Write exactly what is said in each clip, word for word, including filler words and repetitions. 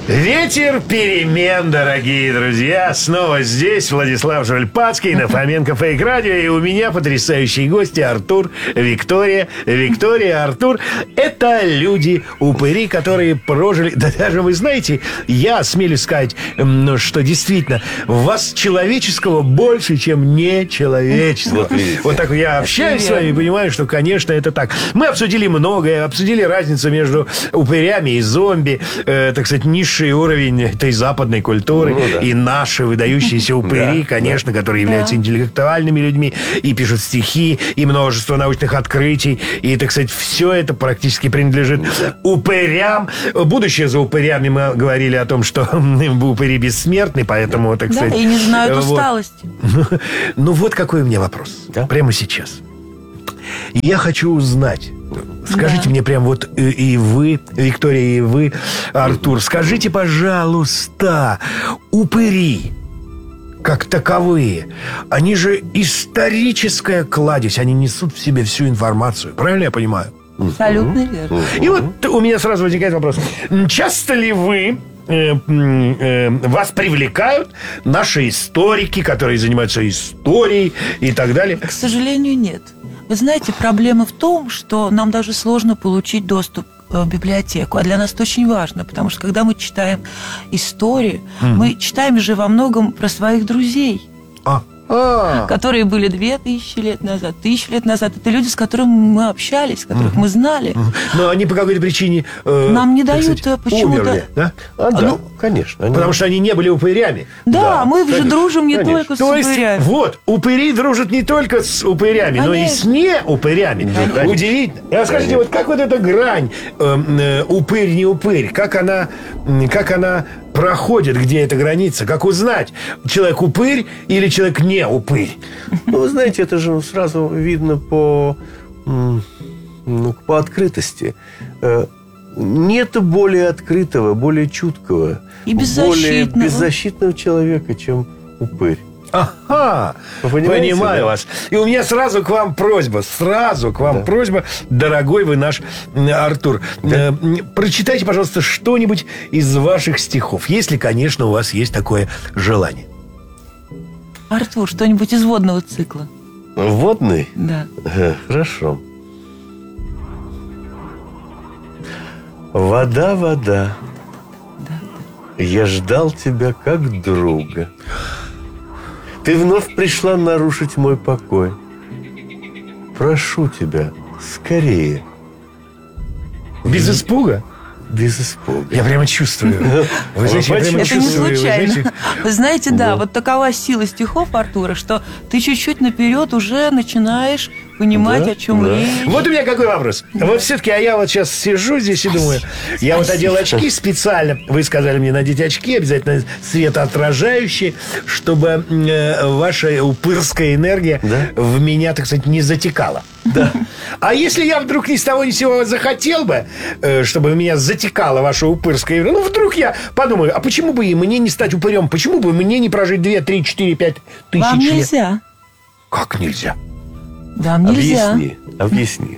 Ветер перемен, дорогие друзья. Снова здесь Владислав Жульпацкий на Фоменко Фейк Радио. И у меня потрясающие гости Артур, Виктория. Виктория, Артур. Это люди-упыри, которые прожили... Да даже вы знаете, я осмелюсь сказать, ну, что действительно в вас человеческого больше, чем нечеловеческого. Вот, вот так я общаюсь с вами и понимаю, что, конечно, это так. Мы обсудили многое. Обсудили разницу между упырями и зомби. Э, так сказать, низший уровень этой западной культуры, ну, да. И наши выдающиеся упыри, да, конечно, да. которые являются да. интеллектуальными людьми и пишут стихи, и множество научных открытий. И, так сказать, все это практически принадлежит да. упырям. Будущее за упырями мы говорили о том, что упыри бессмертны, поэтому, так да, сказать... и не знают вот. усталости. Ну, вот какой у меня вопрос. Да? Прямо сейчас. Я хочу узнать... Скажите да. мне прям вот и, и вы, Виктория, и вы, Артур, скажите, пожалуйста, упыри, как таковые, они же историческая кладезь, они несут в себе всю информацию. Правильно я понимаю? Абсолютно верно. И вот у меня сразу возникает вопрос. Часто ли вы... Э, э, вас привлекают наши историки, которые занимаются историей и так далее? К сожалению, нет. Вы знаете, проблема в том, что нам даже сложно получить доступ в библиотеку. А для нас это очень важно, потому что когда мы читаем историю, mm. мы читаем же во многом про своих друзей. А. А. Которые были две тысячи лет назад, тысячу лет назад. Это люди, с которыми мы общались, которых mm-hmm. мы знали. Mm-hmm. Но они по какой-то причине э, нам не дают сказать, почему-то... Умерли, да? А, да, ну, конечно. Они... Потому что они не были упырями. Да, да мы конечно, же дружим не конечно. только с То есть, упырями. Вот, упыри дружат не только с упырями, конечно. но и с неупырями. Конечно. Удивительно. А скажите, вот как вот эта грань э, э, упырь, не упырь, как она, как она проходит, где эта граница? Как узнать, человек упырь или человек не упырь? Ну, вы знаете, это же сразу видно по, ну, по открытости. Нет более открытого, более чуткого, и более беззащитного человека, чем упырь. Ага, понимаю да? вас. И у меня сразу к вам просьба, сразу к вам да. просьба, дорогой вы наш Артур. Да. Э, прочитайте, пожалуйста, что-нибудь из ваших стихов, если, конечно, у вас есть такое желание. Артур, что-нибудь из водного цикла. Водный? Да. Хорошо. Вода, вода. Да, да. Я ждал тебя как друга. Ты вновь пришла нарушить мой покой. Прошу тебя, скорее. Без испуга? Без испуга. Я прямо чувствую. Вы знаете, я прямо это чувствую, не случайно. Вы знаете, вы знаете, да, да, вот такова сила стихов Артура, что ты чуть-чуть наперед уже начинаешь понимать, да, о чем да. речь. Вот у меня какой вопрос. Да. Вот все-таки, а я вот сейчас сижу здесь и думаю, Спасибо. я вот одел очки специально. Вы сказали мне надеть очки, обязательно светоотражающие, чтобы э, ваша упырская энергия да. в меня, так сказать, не затекала. Да. А если я вдруг ни с того ни с сего захотел бы, э, чтобы меня затекала ваша упырская энергия, ну, вдруг я подумаю, а почему бы и мне не стать упырем? Почему бы мне не прожить две, три, четыре, пять тысяч Вам лет? нельзя. Как нельзя? Вам нельзя. Объясни, объясни.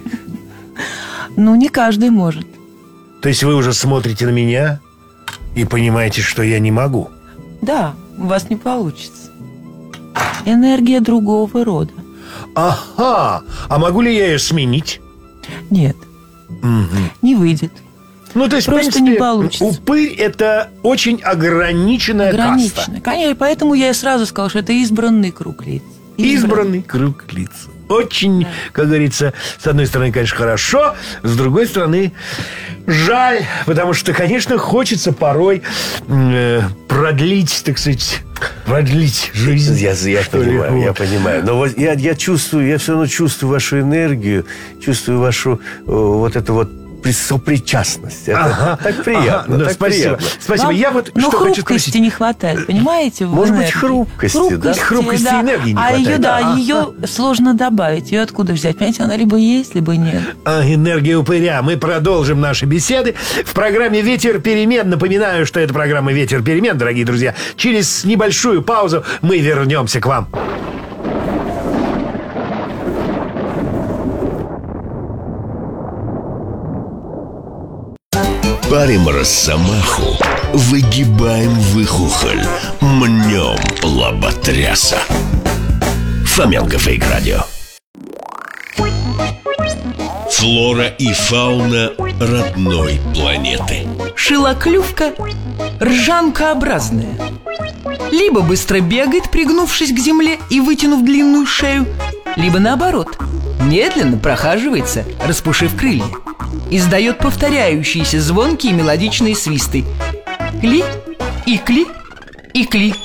Ну, не каждый может. То есть вы уже смотрите на меня и понимаете, что я не могу? Да, у вас не получится. Энергия другого рода. Ага. А могу ли я ее сменить? Нет. Угу. Не выйдет. Ну, то есть, просто в принципе, не получится. Упырь – это очень ограниченная Ограниченная. каста. Конечно, поэтому я и сразу сказал, что это избранный круг лиц. Избранный, избранный круг лиц. Очень, да. как говорится, с одной стороны, конечно, хорошо, с другой стороны, жаль, потому что, конечно, хочется порой э, продлить, так сказать, продлить жизнь. Я, я понимаю, ли? я понимаю. Но вот я, я чувствую, я все равно чувствую вашу энергию, чувствую вашу вот эту вот сопричастность. Это ага, так приятно. Ага, ну, так спасибо. Приятно. Спасибо. Вам, я вот но что хрупкости хочу спросить. не хватает, понимаете? Может быть, хрупкости, хрупкости, да? Хрупкости да. энергии не а хватает. Ее, да, ага. ее сложно добавить. Ее откуда взять? Понимаете, она либо есть, либо нет. А, энергия упыря. Мы продолжим наши беседы в программе «Ветер перемен». Напоминаю, что это программа «Ветер перемен», дорогие друзья. Через небольшую паузу мы вернемся к вам. Парим росомаху, выгибаем выхухоль, мнем лоботряса. Фоменко Фейк-радио. Флора и фауна родной планеты. Шилоклювка ржанкообразная. Либо быстро бегает, пригнувшись к земле и вытянув длинную шею, либо наоборот, медленно прохаживается, распушив крылья. Издает повторяющиеся звонкие мелодичные свисты. Кли, икли, икли.